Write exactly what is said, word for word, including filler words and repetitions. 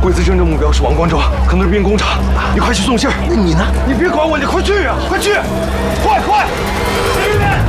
鬼子真正目标是王光洲，可能是兵工厂。你快去送信儿。 那你呢？ 你别管我，你快去啊！快去，快快！